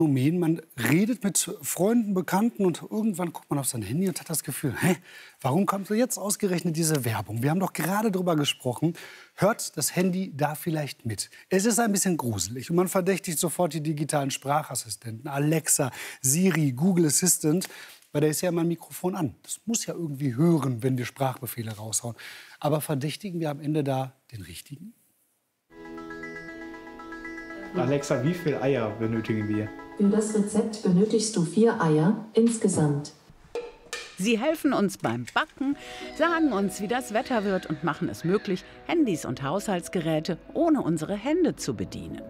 Phänomen, man redet mit Freunden, Bekannten und irgendwann guckt man auf sein Handy und hat das Gefühl, hä, warum kommt so jetzt ausgerechnet diese Werbung? Wir haben doch gerade darüber gesprochen, hört das Handy da vielleicht mit? Es ist ein bisschen gruselig und man verdächtigt sofort die digitalen Sprachassistenten, Alexa, Siri, Google Assistant, weil da ist ja immer ein Mikrofon an. Das muss ja irgendwie hören, wenn wir Sprachbefehle raushauen. Aber verdächtigen wir am Ende da den richtigen? Alexa, wie viele Eier benötigen wir? Für das Rezept benötigst du 4 Eier insgesamt. Sie helfen uns beim Backen, sagen uns, wie das Wetter wird und machen es möglich, Handys und Haushaltsgeräte ohne unsere Hände zu bedienen.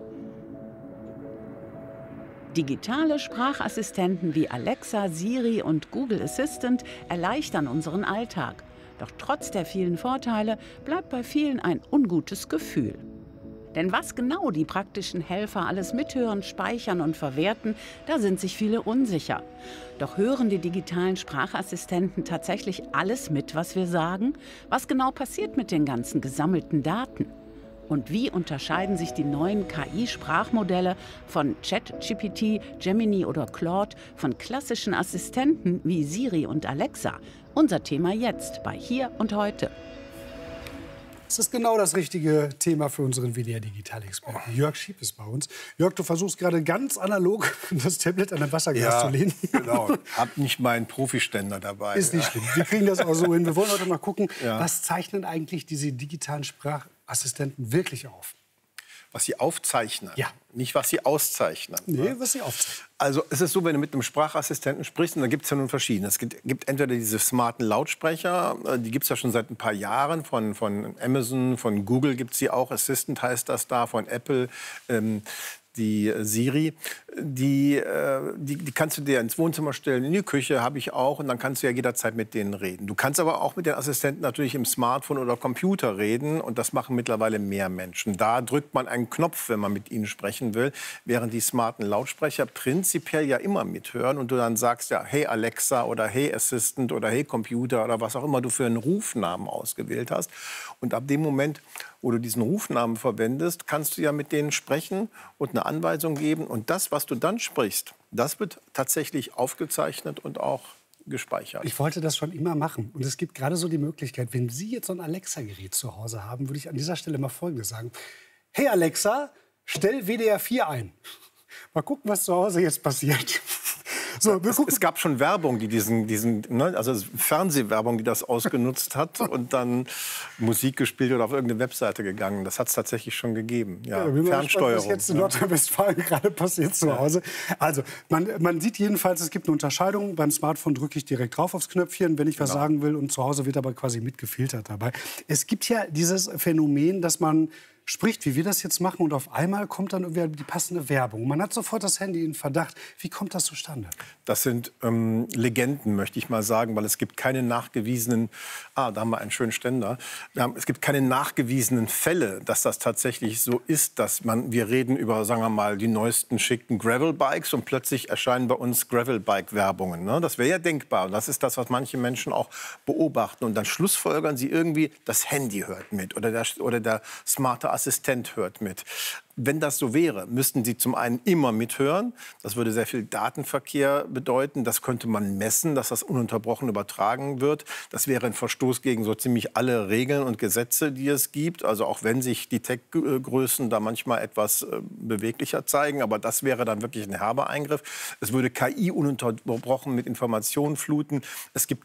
Digitale Sprachassistenten wie Alexa, Siri und Google Assistant erleichtern unseren Alltag. Doch trotz der vielen Vorteile bleibt bei vielen ein ungutes Gefühl. Denn was genau die praktischen Helfer alles mithören, speichern und verwerten, da sind sich viele unsicher. Doch hören die digitalen Sprachassistenten tatsächlich alles mit, was wir sagen? Was genau passiert mit den ganzen gesammelten Daten? Und wie unterscheiden sich die neuen KI-Sprachmodelle von ChatGPT, Gemini oder Claude von klassischen Assistenten wie Siri und Alexa? Unser Thema jetzt bei Hier und Heute. Das ist genau das richtige Thema für unseren WDR-Digital-Experten. Jörg Schiep ist bei uns. Jörg, du versuchst gerade ganz analog das Tablet an ein Wasserglas zu lehnen. Genau. Hab nicht meinen Profiständer dabei. Ist nicht schlimm. Wir kriegen das auch so hin. Wir wollen heute mal gucken, was zeichnen eigentlich diese digitalen Sprachassistenten wirklich auf? Was sie aufzeichnen, ja. Nicht was sie auszeichnen. Nee, was sie aufzeichnen. Also es ist so, wenn du mit einem Sprachassistenten sprichst, und da gibt es ja nun verschiedene. Es gibt entweder diese smarten Lautsprecher, die gibt es ja schon seit ein paar Jahren, von Amazon, von Google gibt es sie auch, Assistant heißt das da, von Apple, die Siri, die kannst du dir ins Wohnzimmer stellen, in die Küche habe ich auch und dann kannst du ja jederzeit mit denen reden. Du kannst aber auch mit den Assistenten natürlich im Smartphone oder Computer reden und das machen mittlerweile mehr Menschen. Da drückt man einen Knopf, wenn man mit ihnen sprechen will, während die smarten Lautsprecher prinzipiell ja immer mithören und du dann sagst ja, hey Alexa oder hey Assistant oder hey Computer oder was auch immer du für einen Rufnamen ausgewählt hast. Und ab dem Moment, wo du diesen Rufnamen verwendest, kannst du ja mit denen sprechen und eine Anweisung geben. Und das, was du dann sprichst, das wird tatsächlich aufgezeichnet und auch gespeichert. Ich wollte das schon immer machen. Und es gibt gerade so die Möglichkeit, wenn Sie jetzt so ein Alexa-Gerät zu Hause haben, würde ich an dieser Stelle mal Folgendes sagen. Hey Alexa, stell WDR 4 ein. Mal gucken, was zu Hause jetzt passiert. So, es gab schon Werbung, die also Fernsehwerbung, die das ausgenutzt hat und dann Musik gespielt oder auf irgendeine Webseite gegangen. Das hat es tatsächlich schon gegeben. Ja, Fernsteuerung. Was jetzt in Nordrhein-Westfalen gerade passiert zu Hause. Also, man sieht jedenfalls, es gibt eine Unterscheidung. Beim Smartphone drücke ich direkt drauf aufs Knöpfchen, wenn ich was sagen will. Und zu Hause wird aber quasi mitgefiltert dabei. Es gibt ja dieses Phänomen, dass man spricht, wie wir das jetzt machen, und auf einmal kommt dann irgendwie die passende Werbung. Man hat sofort das Handy in Verdacht. Wie kommt das zustande? Das sind Legenden, möchte ich mal sagen, weil es gibt keine nachgewiesenen, da haben wir einen schönen Ständer, es gibt keine nachgewiesenen Fälle, dass das tatsächlich so ist, dass wir reden über, sagen wir mal, die neuesten schicken Gravelbikes und plötzlich erscheinen bei uns Gravelbike-Werbungen. Ne? Das wäre ja denkbar. Und das ist das, was manche Menschen auch beobachten. Und dann schlussfolgern sie irgendwie, das Handy hört mit oder der smarte Assistent hört mit. Wenn das so wäre, müssten Sie zum einen immer mithören. Das würde sehr viel Datenverkehr bedeuten. Das könnte man messen, dass das ununterbrochen übertragen wird. Das wäre ein Verstoß gegen so ziemlich alle Regeln und Gesetze, die es gibt. Also auch wenn sich die Tech-Größen da manchmal etwas beweglicher zeigen. Aber das wäre dann wirklich ein herber Eingriff. Es würde KI ununterbrochen mit Informationen fluten. Es gibt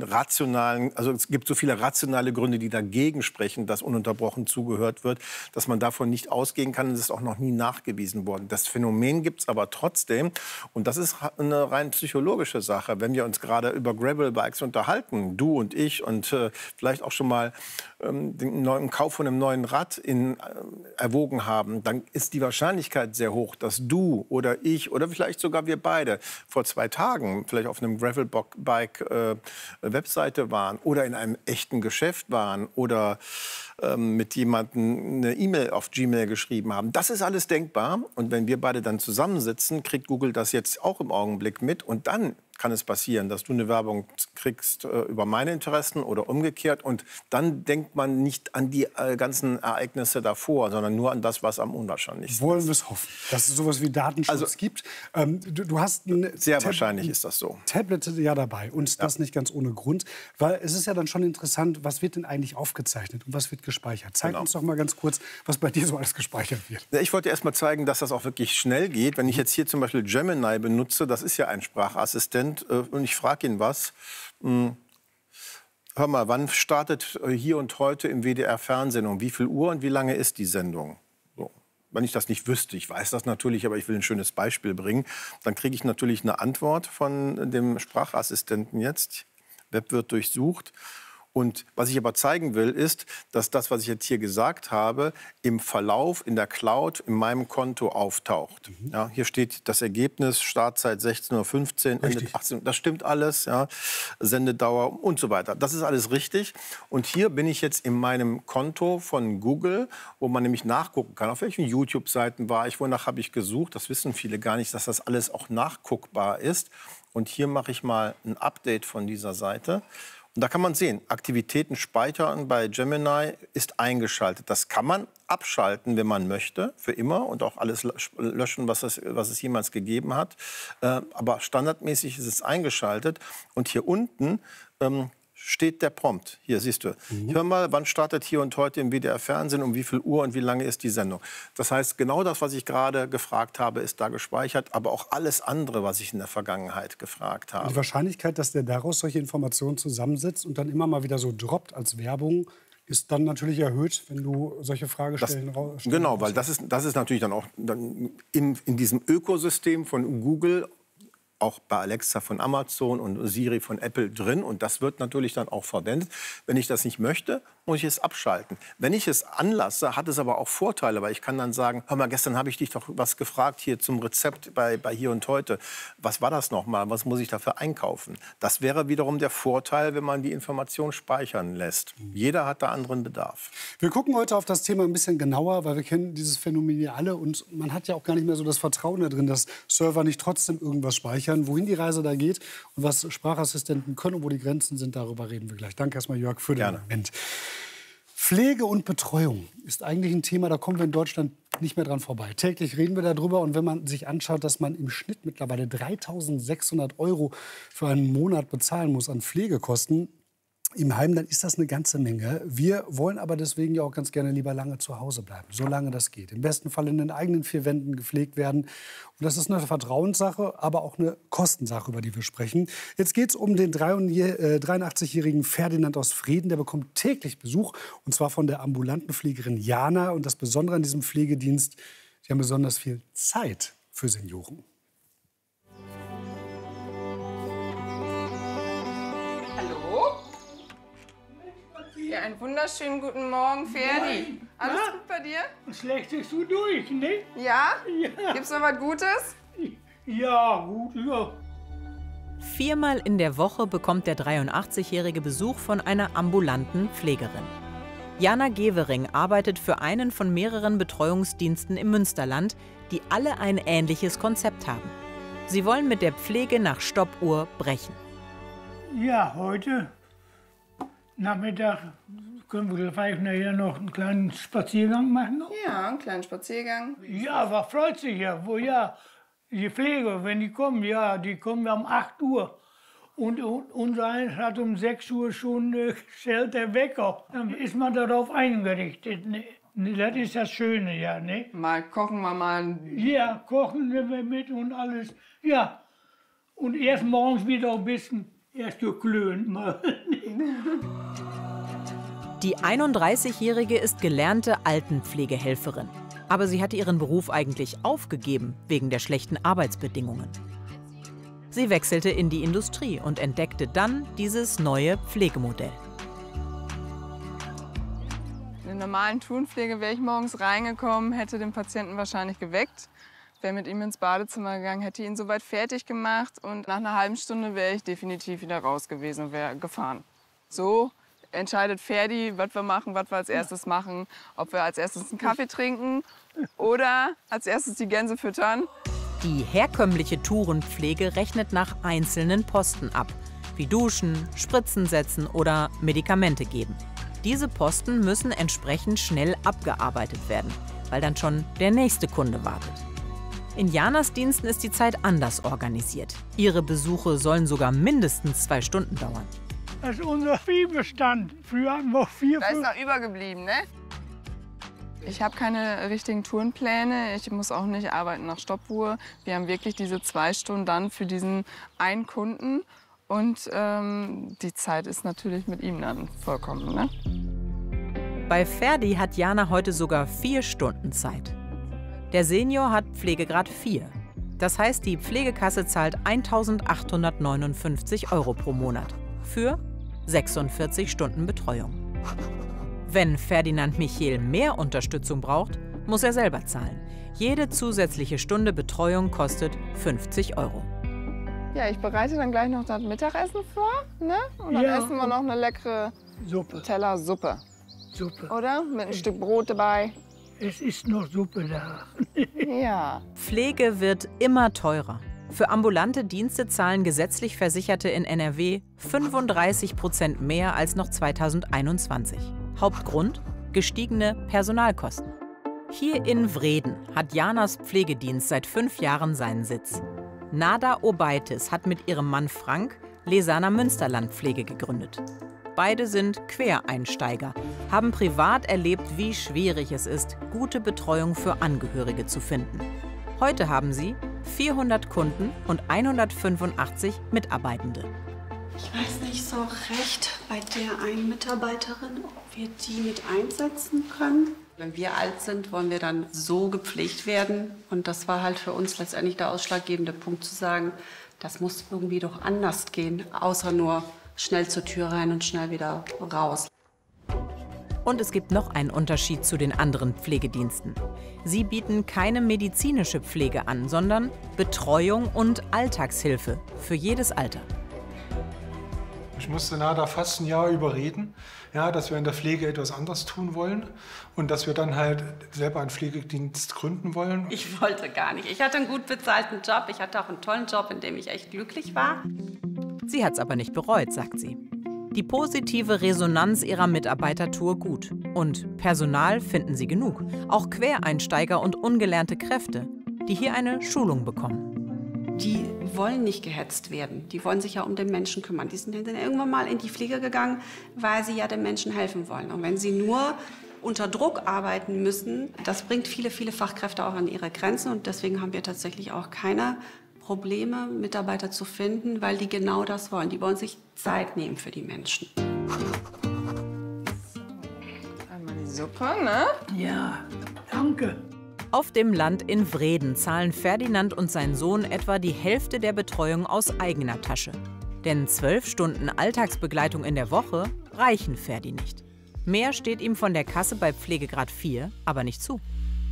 es gibt so viele rationale Gründe, die dagegen sprechen, dass ununterbrochen zugehört wird, dass man davon nicht ausgehen kann. Das ist auch noch nie nachgewiesen worden. Das Phänomen gibt es aber trotzdem. Und das ist eine rein psychologische Sache. Wenn wir uns gerade über Gravelbikes unterhalten, du und ich, und vielleicht auch schon mal den Kauf von einem neuen Rad erwogen haben, dann ist die Wahrscheinlichkeit sehr hoch, dass du oder ich oder vielleicht sogar wir beide vor 2 Tagen vielleicht auf einem Gravelbike-Webseite waren oder in einem echten Geschäft waren oder mit jemandem eine E-Mail auf Gmail geschrieben haben. Das ist alles denkbar. Und wenn wir beide dann zusammensitzen, kriegt Google das jetzt auch im Augenblick mit. Und dann kann es passieren, dass du eine Werbung kriegst über meine Interessen oder umgekehrt. Und dann denkt man nicht an die ganzen Ereignisse davor, sondern nur an das, was am unwahrscheinlichsten Wollen ist. wir es hoffen, dass es sowas wie Datenschutz gibt. Du hast ein Sehr wahrscheinlich ist das so. Tablet ja dabei und das nicht ganz ohne Grund. Weil es ist ja dann schon interessant, was wird denn eigentlich aufgezeichnet und was wird gespeichert? Zeig uns doch mal ganz kurz, was bei dir so alles gespeichert wird. Ich wollte erst mal zeigen, dass das auch wirklich schnell geht. Wenn ich jetzt hier zum Beispiel Gemini benutze, das ist ja ein Sprachassistent, und ich frage ihn was. Hör mal, wann startet Hier und Heute im WDR-Fernsehen? Um wie viel Uhr und wie lange ist die Sendung? So. Wenn ich das nicht wüsste, ich weiß das natürlich, aber ich will ein schönes Beispiel bringen, dann kriege ich natürlich eine Antwort von dem Sprachassistenten jetzt. Web wird durchsucht. Und was ich aber zeigen will, ist, dass das, was ich jetzt hier gesagt habe, im Verlauf, in der Cloud, in meinem Konto auftaucht. Ja, hier steht das Ergebnis, Startzeit 16:15 Uhr, Ende 18 Uhr. Das stimmt alles, ja, Sendedauer und so weiter. Das ist alles richtig. Und hier bin ich jetzt in meinem Konto von Google, wo man nämlich nachgucken kann, auf welchen YouTube-Seiten war ich, wonach habe ich gesucht. Das wissen viele gar nicht, dass das alles auch nachguckbar ist. Und hier mache ich mal ein Update von dieser Seite. Und da kann man sehen, Aktivitäten speichern bei Gemini ist eingeschaltet. Das kann man abschalten, wenn man möchte, für immer und auch alles löschen, was es jemals gegeben hat. Aber standardmäßig ist es eingeschaltet. Und hier unten steht der Prompt. Hier siehst du. Hör mal, wann startet Hier und Heute im WDR-Fernsehen, um wie viel Uhr und wie lange ist die Sendung? Das heißt, genau das, was ich gerade gefragt habe, ist da gespeichert, aber auch alles andere, was ich in der Vergangenheit gefragt habe. Die Wahrscheinlichkeit, dass der daraus solche Informationen zusammensetzt und dann immer mal wieder so droppt als Werbung, ist dann natürlich erhöht, wenn du solche Fragestellen rausstellst. Genau, weil das ist natürlich dann auch in diesem Ökosystem von Google, auch bei Alexa von Amazon und Siri von Apple drin. Und das wird natürlich dann auch verwendet. Wenn ich das nicht möchte, muss ich es abschalten. Wenn ich es anlasse, hat es aber auch Vorteile, weil ich kann dann sagen, hör mal, gestern habe ich dich doch was gefragt hier zum Rezept bei Hier und Heute. Was war das nochmal? Was muss ich dafür einkaufen? Das wäre wiederum der Vorteil, wenn man die Information speichern lässt. Jeder hat da anderen Bedarf. Wir gucken heute auf das Thema ein bisschen genauer, weil wir kennen dieses Phänomen ja alle. Und man hat ja auch gar nicht mehr so das Vertrauen da drin, dass Server nicht trotzdem irgendwas speichern. Wohin die Reise da geht und was Sprachassistenten können und wo die Grenzen sind, darüber reden wir gleich. Danke erstmal, Jörg, für den Moment. Pflege und Betreuung ist eigentlich ein Thema, da kommen wir in Deutschland nicht mehr dran vorbei. Täglich reden wir darüber. Und wenn man sich anschaut, dass man im Schnitt mittlerweile 3.600 € für einen Monat bezahlen muss an Pflegekosten im Heim, dann ist das eine ganze Menge. Wir wollen aber deswegen ja auch ganz gerne lieber lange zu Hause bleiben, solange das geht. Im besten Fall in den eigenen 4 Wänden gepflegt werden. Und das ist eine Vertrauenssache, aber auch eine Kostensache, über die wir sprechen. Jetzt geht es um den 83-jährigen Ferdinand aus Frieden. Der bekommt täglich Besuch, und zwar von der ambulanten Pflegerin Jana. Und das Besondere an diesem Pflegedienst, sie haben besonders viel Zeit für Senioren. Ja, einen wunderschönen guten Morgen, Ferdi. Alles gut bei dir? Schlechtest du durch, ne? Ja? Ja. Gibt's noch was Gutes? Ja, gut, ja. 4-mal in der Woche bekommt der 83-jährige Besuch von einer ambulanten Pflegerin. Jana Gewering arbeitet für einen von mehreren Betreuungsdiensten im Münsterland, die alle ein ähnliches Konzept haben. Sie wollen mit der Pflege nach Stoppuhr brechen. Ja, heute Nachmittag können wir vielleicht nachher noch einen kleinen Spaziergang machen. Ja, einen kleinen Spaziergang. Ja, was freut sich ja. Wo ja, die Pfleger, wenn die kommen, ja, die kommen um 8 Uhr. Und unser eins hat um 6 Uhr schon stellt der Wecker. Dann ist man darauf eingerichtet. Ne? Das ist das Schöne, ja, ne? Mal kochen wir mal. Ja, kochen wir mit und alles. Ja, und erst morgens wieder ein bisschen, erst geklönt mal. Die 31-Jährige ist gelernte Altenpflegehelferin. Aber sie hatte ihren Beruf eigentlich aufgegeben, wegen der schlechten Arbeitsbedingungen. Sie wechselte in die Industrie und entdeckte dann dieses neue Pflegemodell. In der normalen Tourenpflege wäre ich morgens reingekommen, hätte den Patienten wahrscheinlich geweckt, wäre mit ihm ins Badezimmer gegangen, hätte ihn soweit fertig gemacht und nach einer halben Stunde wäre ich definitiv wieder raus gewesen und wäre gefahren. So entscheidet Ferdi, was wir machen, was wir als erstes machen, ob wir als erstes einen Kaffee trinken oder als erstes die Gänse füttern. Die herkömmliche Tourenpflege rechnet nach einzelnen Posten ab, wie Duschen, Spritzen setzen oder Medikamente geben. Diese Posten müssen entsprechend schnell abgearbeitet werden, weil dann schon der nächste Kunde wartet. In Janas Diensten ist die Zeit anders organisiert. Ihre Besuche sollen sogar mindestens 2 Stunden dauern. Das ist unser Viehbestand. Früher hatten wir 4, Da ist 5. noch übergeblieben, ne? Ich habe keine richtigen Tourenpläne. Ich muss auch nicht arbeiten nach Stoppuhr. Wir haben wirklich diese 2 Stunden dann für diesen einen Kunden. Und die Zeit ist natürlich mit ihm dann vollkommen, ne? Bei Ferdi hat Jana heute sogar 4 Stunden Zeit. Der Senior hat Pflegegrad 4. Das heißt, die Pflegekasse zahlt 1.859 € pro Monat für 46 Stunden Betreuung. Wenn Ferdinand Michel mehr Unterstützung braucht, muss er selber zahlen. Jede zusätzliche Stunde Betreuung kostet 50 €. Ja, ich bereite dann gleich noch das Mittagessen vor, ne? Und dann Ja. essen wir noch eine leckere Suppe. Teller Suppe, Suppe. oder? Mit ein Stück Brot dabei. Es ist noch Suppe da. Ja. Pflege wird immer teurer. Für ambulante Dienste zahlen gesetzlich Versicherte in NRW 35% mehr als noch 2021. Hauptgrund? Gestiegene Personalkosten. Hier in Vreden hat Janas Pflegedienst seit 5 Jahren seinen Sitz. Nada Obaitis hat mit ihrem Mann Frank Lesaner Münsterland Pflege gegründet. Beide sind Quereinsteiger, haben privat erlebt, wie schwierig es ist, gute Betreuung für Angehörige zu finden. Heute haben sie 400 Kunden und 185 Mitarbeitende. Ich weiß nicht so recht bei der einen Mitarbeiterin, ob wir die mit einsetzen können. Wenn wir alt sind, wollen wir dann so gepflegt werden. Und das war halt für uns letztendlich der ausschlaggebende Punkt zu sagen, das muss irgendwie doch anders gehen, außer nur schnell zur Tür rein und schnell wieder raus. Und es gibt noch einen Unterschied zu den anderen Pflegediensten. Sie bieten keine medizinische Pflege an, sondern Betreuung und Alltagshilfe für jedes Alter. Ich musste Nada fast ein Jahr überreden, ja, dass wir in der Pflege etwas anderes tun wollen und dass wir dann halt selber einen Pflegedienst gründen wollen. Ich wollte gar nicht. Ich hatte einen gut bezahlten Job. Ich hatte auch einen tollen Job, in dem ich echt glücklich war. Sie hat es aber nicht bereut, sagt sie. Die positive Resonanz ihrer Mitarbeiter tue gut. Und Personal finden sie genug. Auch Quereinsteiger und ungelernte Kräfte, die hier eine Schulung bekommen. Die wollen nicht gehetzt werden. Die wollen sich ja um den Menschen kümmern. Die sind dann irgendwann mal in die Pflege gegangen, weil sie ja den Menschen helfen wollen. Und wenn sie nur unter Druck arbeiten müssen, das bringt viele, viele Fachkräfte auch an ihre Grenzen. Und deswegen haben wir tatsächlich auch keine Probleme, Mitarbeiter zu finden, weil die genau das wollen. Die wollen sich Zeit nehmen für die Menschen. Einmal die Suppe, ne? Ja, danke. Auf dem Land in Vreden zahlen Ferdinand und sein Sohn etwa die Hälfte der Betreuung aus eigener Tasche. Denn 12 Stunden Alltagsbegleitung in der Woche reichen Ferdi nicht. Mehr steht ihm von der Kasse bei Pflegegrad 4 aber nicht zu.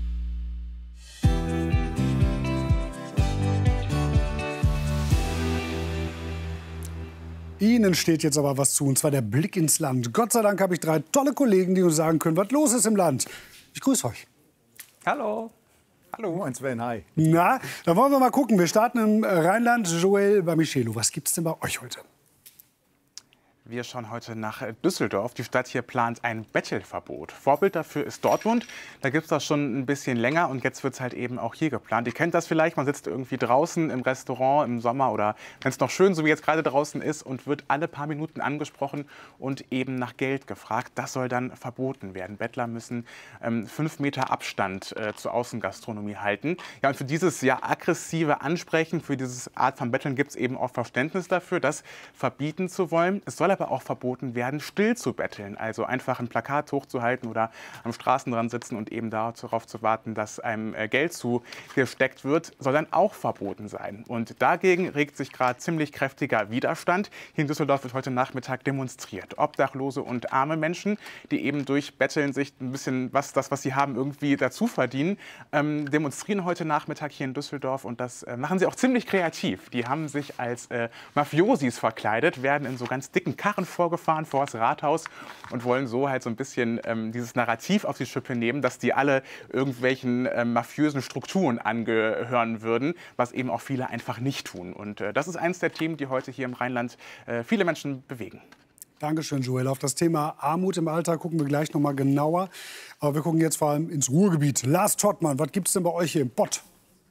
Ihnen steht jetzt aber was zu, und zwar der Blick ins Land. Gott sei Dank habe ich 3 tolle Kollegen, die uns sagen können, was los ist im Land. Ich grüße euch. Hallo. Hallo. Moin Sven, hi. Na, dann wollen wir mal gucken. Wir starten im Rheinland. Joel Bamichelo, was gibt's denn bei euch heute? Wir schauen heute nach Düsseldorf. Die Stadt hier plant ein Bettelverbot. Vorbild dafür ist Dortmund. Da gibt es das schon ein bisschen länger und jetzt wird es halt eben auch hier geplant. Ihr kennt das vielleicht, man sitzt irgendwie draußen im Restaurant im Sommer oder wenn es noch schön, so wie jetzt gerade draußen ist, und wird alle paar Minuten angesprochen und eben nach Geld gefragt. Das soll dann verboten werden. Bettler müssen 5 Meter Abstand zur Außengastronomie halten. Ja, und für dieses ja aggressive Ansprechen, für diese Art von Betteln gibt es eben auch Verständnis dafür, das verbieten zu wollen. Es soll aber auch verboten werden, still zu betteln, also einfach ein Plakat hochzuhalten oder am Straßenrand sitzen und eben darauf zu warten, dass einem Geld zugesteckt wird, soll dann auch verboten sein. Und dagegen regt sich gerade ziemlich kräftiger Widerstand. Hier in Düsseldorf wird heute Nachmittag demonstriert. Obdachlose und arme Menschen, die eben durch Betteln sich ein bisschen was sie haben, irgendwie dazu verdienen, demonstrieren heute Nachmittag hier in Düsseldorf und das machen sie auch ziemlich kreativ. Die haben sich als Mafiosis verkleidet, werden in so ganz dicken Karren vorgefahren vor das Rathaus und wollen so halt so ein bisschen dieses Narrativ auf die Schippe nehmen, dass die alle irgendwelchen mafiösen Strukturen angehören würden, was eben auch viele einfach nicht tun. Und das ist eines der Themen, die heute hier im Rheinland viele Menschen bewegen. Dankeschön, Joel. Auf das Thema Armut im Alltag gucken wir gleich noch mal genauer. Aber wir gucken jetzt vor allem ins Ruhrgebiet. Lars Tottmann, was gibt es denn bei euch hier im Pott?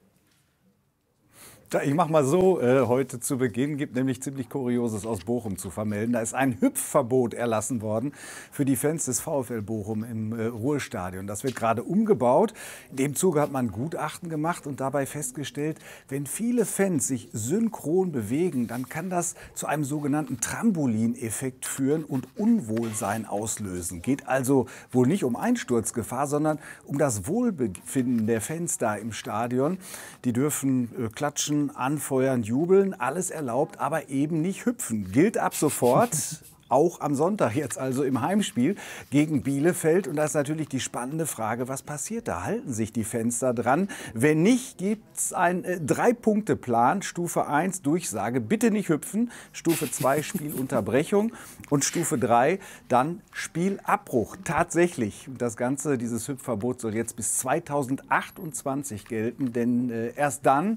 Ich mache mal so, heute zu Beginn gibt nämlich ziemlich Kurioses aus Bochum zu vermelden. Da ist ein Hüpfverbot erlassen worden für die Fans des VfL Bochum im Ruhrstadion. Das wird gerade umgebaut. In dem Zuge hat man Gutachten gemacht und dabei festgestellt, wenn viele Fans sich synchron bewegen, dann kann das zu einem sogenannten Trampolineffekt führen und Unwohlsein auslösen. Geht also wohl nicht um Einsturzgefahr, sondern um das Wohlbefinden der Fans da im Stadion. Die dürfen klatschen, anfeuern, jubeln, alles erlaubt, aber eben nicht hüpfen. Gilt ab sofort, auch am Sonntag jetzt also im Heimspiel gegen Bielefeld. Und da ist natürlich die spannende Frage, was passiert da? Halten sich die Fans da dran? Wenn nicht, gibt es einen 3-Punkte-Plan. Stufe 1, Durchsage, bitte nicht hüpfen. Stufe 2, Spielunterbrechung. Und Stufe 3, dann Spielabbruch. Tatsächlich, das Ganze, dieses Hüpfverbot soll jetzt bis 2028 gelten, denn erst dann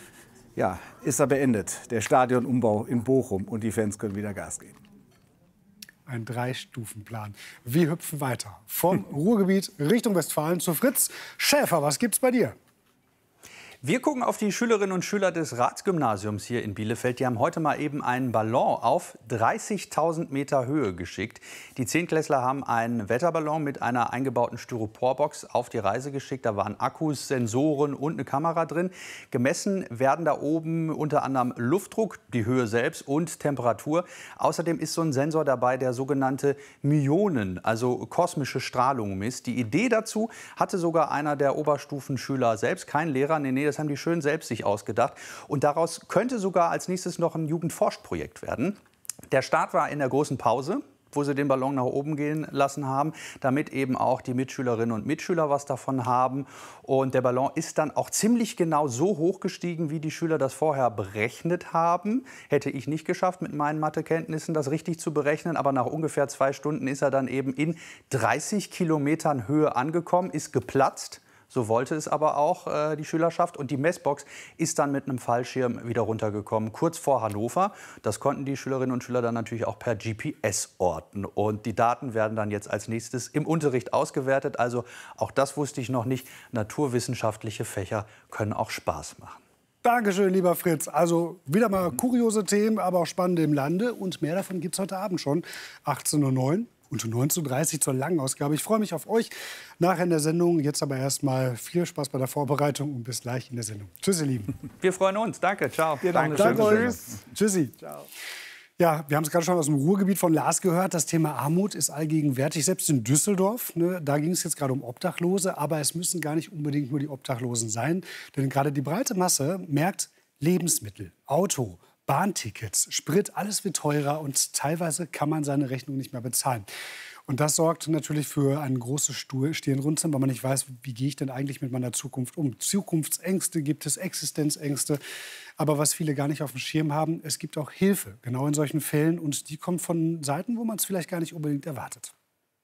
ist er beendet, der Stadionumbau in Bochum, und die Fans können wieder Gas geben. Ein 3-Stufen-Plan. Wir hüpfen weiter. Vom Ruhrgebiet Richtung Westfalen zu Fritz Schäfer. Was gibt's bei dir? Wir gucken auf die Schülerinnen und Schüler des Ratsgymnasiums hier in Bielefeld. Die haben heute mal eben einen Ballon auf 30.000 Meter Höhe geschickt. Die Zehntklässler haben einen Wetterballon mit einer eingebauten Styroporbox auf die Reise geschickt. Da waren Akkus, Sensoren und eine Kamera drin. Gemessen werden da oben unter anderem Luftdruck, die Höhe selbst und Temperatur. Außerdem ist so ein Sensor dabei, der sogenannte Myonen, also kosmische Strahlung misst. Die Idee dazu hatte sogar einer der Oberstufenschüler selbst, kein Lehrer. Nee, das haben die schön selbst sich ausgedacht. Und daraus könnte sogar als nächstes noch ein Jugendforscht-Projekt werden. Der Start war in der großen Pause, wo sie den Ballon nach oben gehen lassen haben, damit eben auch die Mitschülerinnen und Mitschüler was davon haben. Und der Ballon ist dann auch ziemlich genau so hoch gestiegen, wie die Schüler das vorher berechnet haben. Hätte ich nicht geschafft, mit meinen Mathekenntnissen das richtig zu berechnen. Aber nach ungefähr 2 Stunden ist er dann eben in 30 Kilometern Höhe angekommen, ist geplatzt. So wollte es aber auch die Schülerschaft. Und die Messbox ist dann mit einem Fallschirm wieder runtergekommen, kurz vor Hannover. Das konnten die Schülerinnen und Schüler dann natürlich auch per GPS orten. Und die Daten werden dann jetzt als nächstes im Unterricht ausgewertet. Also auch das wusste ich noch nicht. Naturwissenschaftliche Fächer können auch Spaß machen. Dankeschön, lieber Fritz. Also wieder mal kuriose Themen, aber auch spannende im Lande. Und mehr davon gibt es heute Abend schon, 18:09 Uhr. Und 19:30 Uhr zur langen Ausgabe. Ich freue mich auf euch nachher in der Sendung. Jetzt aber erst mal viel Spaß bei der Vorbereitung und bis gleich in der Sendung. Tschüss, ihr Lieben. Wir freuen uns. Danke. Ciao. Danke euch. Tschüssi. Ciao. Ja, wir haben es gerade schon aus dem Ruhrgebiet von Lars gehört. Das Thema Armut ist allgegenwärtig, selbst in Düsseldorf. Ne, da ging es jetzt gerade um Obdachlose. Aber es müssen gar nicht unbedingt nur die Obdachlosen sein. Denn gerade die breite Masse merkt, Lebensmittel, Auto, Bahntickets, Sprit, alles wird teurer und teilweise kann man seine Rechnung nicht mehr bezahlen. Und das sorgt natürlich für ein großes Stirnrunzeln, weil man nicht weiß, wie gehe ich denn eigentlich mit meiner Zukunft um. Zukunftsängste gibt es, Existenzängste. Aber was viele gar nicht auf dem Schirm haben, es gibt auch Hilfe, genau in solchen Fällen. Und die kommt von Seiten, wo man es vielleicht gar nicht unbedingt erwartet.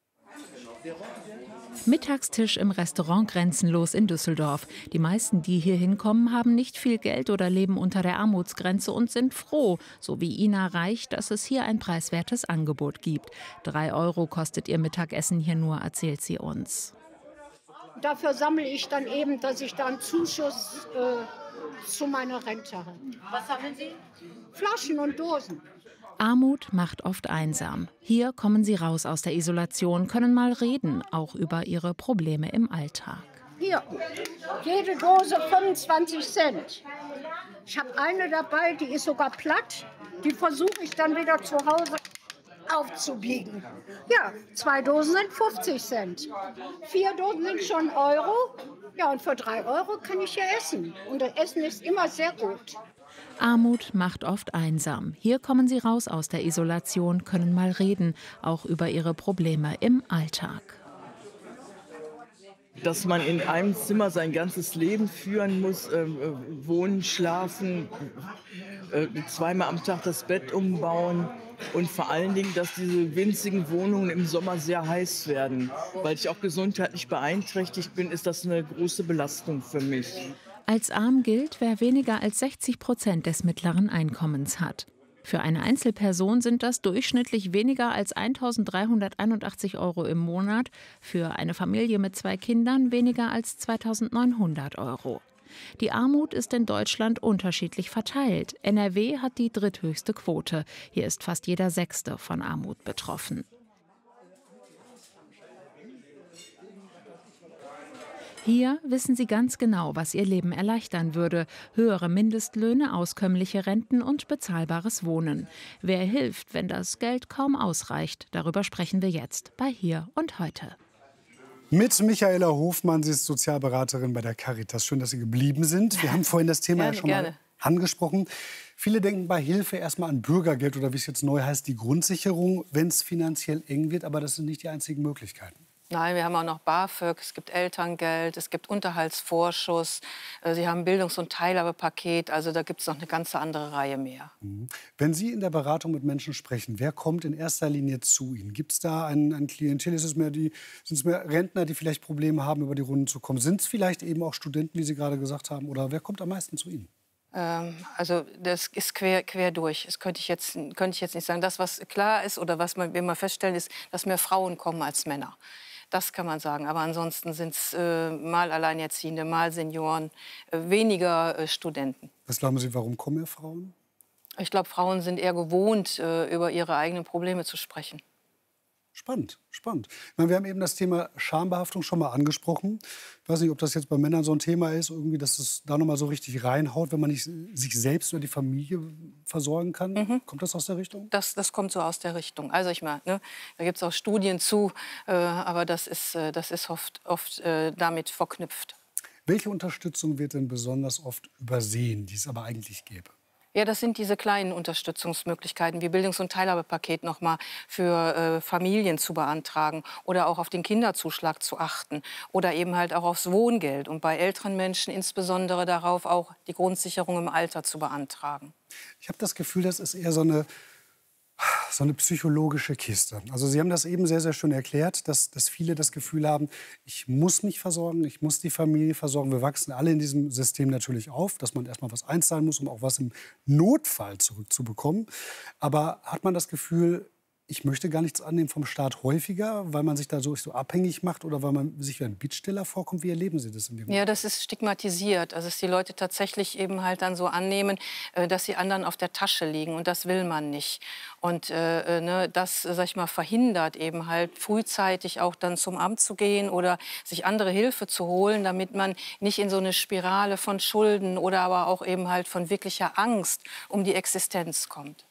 Mittagstisch im Restaurant Grenzenlos in Düsseldorf. Die meisten, die hier hinkommen, haben nicht viel Geld oder leben unter der Armutsgrenze und sind froh, so wie Ina Reich, dass es hier ein preiswertes Angebot gibt. 3 € kostet ihr Mittagessen hier nur, erzählt sie uns. Dafür sammle ich dann eben, dass ich da einen Zuschuss zu meiner Rente habe. Was sammeln Sie? Flaschen und Dosen. Armut macht oft einsam. Hier kommen sie raus aus der Isolation, können mal reden, auch über ihre Probleme im Alltag. Hier, jede Dose 25 Cent. Ich habe eine dabei, die ist sogar platt. Die versuche ich dann wieder zu Hause aufzubiegen. Ja, 2 Dosen sind 50 Cent. 4 Dosen sind schon Euro. Ja, und für 3 € kann ich hier essen. Und das Essen ist immer sehr gut. Armut macht oft einsam. Hier kommen sie raus aus der Isolation, können mal reden, auch über ihre Probleme im Alltag. dass man in einem Zimmer sein ganzes Leben führen muss, wohnen, schlafen, zweimal am Tag das Bett umbauen und vor allen Dingen, dass diese winzigen Wohnungen im Sommer sehr heiß werden. Weil ich auch gesundheitlich beeinträchtigt bin, ist das eine große Belastung für mich. Als arm gilt, wer weniger als 60% des mittleren Einkommens hat. Für eine Einzelperson sind das durchschnittlich weniger als 1.381 € im Monat, für eine Familie mit 2 Kindern weniger als 2.900 €. Die Armut ist in Deutschland unterschiedlich verteilt. NRW hat die dritthöchste Quote. Hier ist fast jeder Sechste von Armut betroffen. Hier wissen sie ganz genau, was ihr Leben erleichtern würde. Höhere Mindestlöhne, auskömmliche Renten und bezahlbares Wohnen. Wer hilft, wenn das Geld kaum ausreicht? Darüber sprechen wir jetzt bei Hier und Heute. Mit Michaela Hofmann, sie ist Sozialberaterin bei der Caritas. Schön, dass Sie geblieben sind. Wir haben vorhin das Thema ja schon mal angesprochen. Viele denken bei Hilfe erstmal an Bürgergeld oder wie es jetzt neu heißt, die Grundsicherung, wenn es finanziell eng wird. Aber das sind nicht die einzigen Möglichkeiten. Nein, wir haben auch noch BAföG, es gibt Elterngeld, es gibt Unterhaltsvorschuss, Sie haben Bildungs- und Teilhabepaket, also da gibt es noch eine ganze andere Reihe mehr. Wenn Sie in der Beratung mit Menschen sprechen, wer kommt in erster Linie zu Ihnen? Gibt es da ein Klientel? Sind es mehr Rentner, die vielleicht Probleme haben, über die Runden zu kommen? Sind es vielleicht eben auch Studenten, wie Sie gerade gesagt haben? Oder wer kommt am meisten zu Ihnen? Also das ist quer durch. Das könnte ich jetzt nicht sagen. Das, was klar ist oder was wir mal feststellen, ist, dass mehr Frauen kommen als Männer. Das kann man sagen. Aber ansonsten sind es mal Alleinerziehende, mal Senioren, weniger Studenten. Was glauben Sie, warum kommen mehr Frauen? Ich glaube, Frauen sind eher gewohnt, über ihre eigenen Probleme zu sprechen. Spannend, spannend. Ich meine, wir haben eben das Thema Schambehaftung schon mal angesprochen. Ich weiß nicht, ob das jetzt bei Männern so ein Thema ist, irgendwie, dass es da noch mal so richtig reinhaut, wenn man nicht sich selbst oder die Familie versorgen kann. Kommt das aus der Richtung? Das kommt so aus der Richtung. Also ich meine, ne, da gibt es auch Studien zu, aber das ist oft damit verknüpft. Welche Unterstützung wird denn besonders oft übersehen, die es aber eigentlich gäbe? Ja, das sind diese kleinen Unterstützungsmöglichkeiten, wie Bildungs- und Teilhabepaket noch mal für Familien zu beantragen oder auch auf den Kinderzuschlag zu achten oder eben halt auch aufs Wohngeld und bei älteren Menschen insbesondere darauf auch die Grundsicherung im Alter zu beantragen. Ich habe das Gefühl, das ist eher so eine psychologische Kiste. Also Sie haben das eben sehr, sehr schön erklärt, dass viele das Gefühl haben, ich muss mich versorgen, ich muss die Familie versorgen. Wir wachsen alle in diesem System natürlich auf, dass man erst mal was einzahlen muss, um auch was im Notfall zurückzubekommen. Aber hat man das Gefühl, ich möchte gar nichts annehmen vom Staat häufiger, weil man sich da so abhängig macht oder weil man sich wie ein Bittsteller vorkommt? Wie erleben Sie das in dem Ja, das ist stigmatisiert. Also dass die Leute tatsächlich eben halt dann so annehmen, dass sie anderen auf der Tasche liegen. Und das will man nicht. Und das, sag ich mal, verhindert eben halt frühzeitig auch dann zum Amt zu gehen oder sich andere Hilfe zu holen, damit man nicht in so eine Spirale von Schulden oder aber auch eben halt von wirklicher Angst um die Existenz kommt.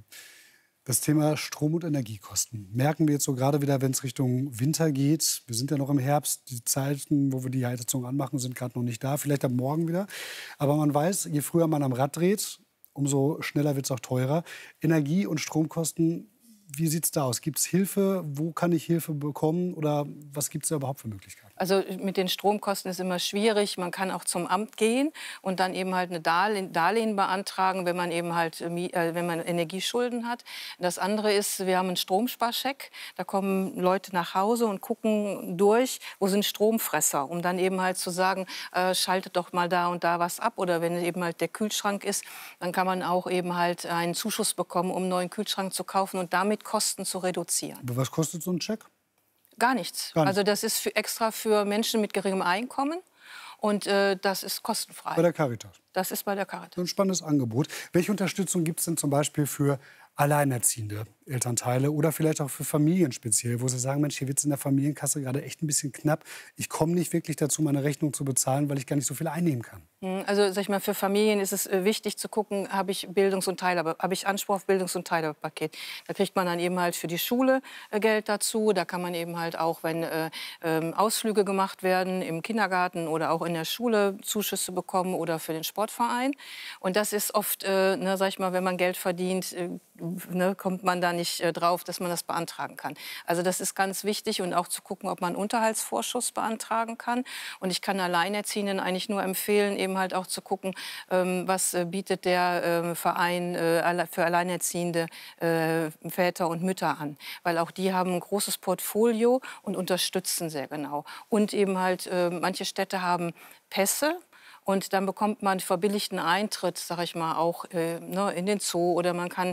Das Thema Strom- und Energiekosten merken wir jetzt so gerade wieder, wenn es Richtung Winter geht. Wir sind ja noch im Herbst. Die Zeiten, wo wir die Heizung anmachen, sind gerade noch nicht da. Vielleicht ab morgen wieder. Aber man weiß, je früher man am Rad dreht, umso schneller wird es auch teurer. Energie- und Stromkosten, wie sieht es da aus? Gibt es Hilfe? Wo kann ich Hilfe bekommen? Oder was gibt es da überhaupt für Möglichkeiten? Also mit den Stromkosten ist immer schwierig. Man kann auch zum Amt gehen und dann eben halt eine Darlehen beantragen, wenn man eben halt wenn man Energieschulden hat. Das andere ist, wir haben einen Stromsparcheck. Da kommen Leute nach Hause und gucken durch, wo sind Stromfresser, um dann eben halt zu sagen, schaltet doch mal da und da was ab. Oder wenn eben halt der Kühlschrank ist, dann kann man auch eben halt einen Zuschuss bekommen, um einen neuen Kühlschrank zu kaufen und damit Kosten zu reduzieren. Aber was kostet so ein Check? Gar nichts. Also das ist extra für Menschen mit geringem Einkommen und das ist kostenfrei. Bei der Caritas? Das ist bei der Caritas. Ein spannendes Angebot. Welche Unterstützung gibt es denn zum Beispiel für alleinerziehende Elternteile oder vielleicht auch für Familien speziell, wo Sie sagen, Mensch, hier wird es in der Familienkasse gerade echt ein bisschen knapp. Ich komme nicht wirklich dazu, meine Rechnung zu bezahlen, weil ich gar nicht so viel einnehmen kann. Also sag ich mal, für Familien ist es wichtig zu gucken, habe ich Anspruch auf Bildungs- und Teilhabepaket. Da kriegt man dann eben halt für die Schule Geld dazu. Da kann man eben halt auch, wenn Ausflüge gemacht werden im Kindergarten oder auch in der Schule Zuschüsse bekommen oder für den Sportverein. Und das ist oft, sag ich mal, wenn man Geld verdient, kommt man da nicht drauf, dass man das beantragen kann. Also das ist ganz wichtig und auch zu gucken, ob man Unterhaltsvorschuss beantragen kann. Und ich kann Alleinerziehenden eigentlich nur empfehlen, eben halt auch zu gucken, was bietet der Verein für alleinerziehende Väter und Mütter an. Weil auch die haben ein großes Portfolio und unterstützen sehr genau. Und eben halt, manche Städte haben Pässe. Und dann bekommt man verbilligten Eintritt, sage ich mal, auch in den Zoo. Oder man kann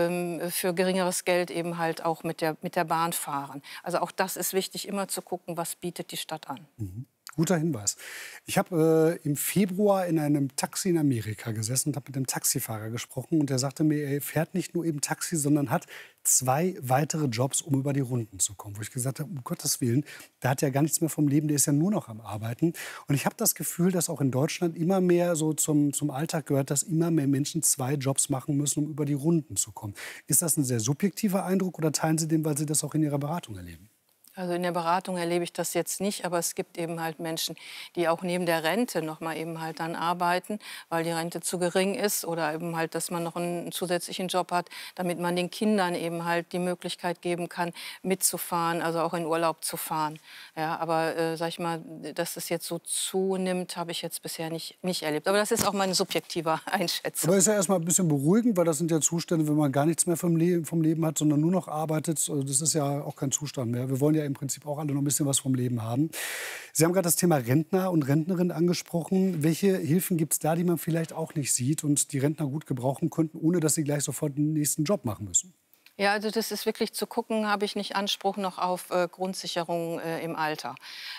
für geringeres Geld eben halt auch mit der Bahn fahren. Also auch das ist wichtig, immer zu gucken, was bietet die Stadt an. Mhm. Guter Hinweis. Ich habe im Februar in einem Taxi in Amerika gesessen und habe mit dem Taxifahrer gesprochen. Und der sagte mir, er fährt nicht nur eben Taxi, sondern hat 2 weitere Jobs, um über die Runden zu kommen. Wo ich gesagt habe, um Gottes Willen, der hat ja gar nichts mehr vom Leben, der ist ja nur noch am Arbeiten. Und ich habe das Gefühl, dass auch in Deutschland immer mehr so zum Alltag gehört, dass immer mehr Menschen 2 Jobs machen müssen, um über die Runden zu kommen. Ist das ein sehr subjektiver Eindruck oder teilen Sie den, weil Sie das auch in Ihrer Beratung erleben? Also in der Beratung erlebe ich das jetzt nicht, aber es gibt eben halt Menschen, die auch neben der Rente noch mal eben halt dann arbeiten, weil die Rente zu gering ist oder eben halt, dass man noch einen zusätzlichen Job hat, damit man den Kindern eben halt die Möglichkeit geben kann, mitzufahren, also auch in Urlaub zu fahren. Ja, aber sag ich mal, dass es jetzt so zunimmt, habe ich jetzt bisher nicht erlebt. Aber das ist auch meine subjektive Einschätzung. Aber ist ja erstmal ein bisschen beruhigend, weil das sind ja Zustände, wenn man gar nichts mehr vom Leben hat, sondern nur noch arbeitet. Also das ist ja auch kein Zustand mehr. Wir wollen ja im Prinzip auch alle noch ein bisschen was vom Leben haben. Sie haben gerade das Thema Rentner und Rentnerin angesprochen. Welche Hilfen gibt es da, die man vielleicht auch nicht sieht und die Rentner gut gebrauchen könnten, ohne dass sie gleich sofort den nächsten Job machen müssen? Ja, also das ist wirklich zu gucken, habe ich nicht Anspruch noch auf Grundsicherung im Alter.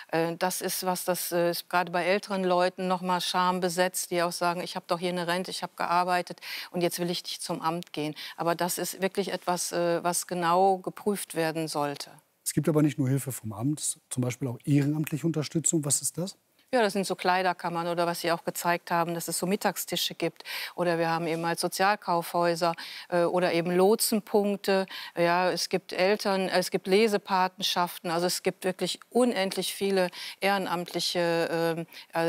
Das ist was, das ist gerade bei älteren Leuten noch mal schambesetzt, die auch sagen, ich habe doch hier eine Rente, ich habe gearbeitet und jetzt will ich nicht zum Amt gehen. Aber das ist wirklich etwas, was genau geprüft werden sollte. Es gibt aber nicht nur Hilfe vom Amt, zum Beispiel auch ehrenamtliche Unterstützung. Was ist das? Ja, das sind so Kleiderkammern oder was Sie auch gezeigt haben, dass es so Mittagstische gibt. Oder wir haben eben halt Sozialkaufhäuser oder eben Lotsenpunkte. Ja, es gibt Lesepatenschaften. Also es gibt wirklich unendlich viele ehrenamtliche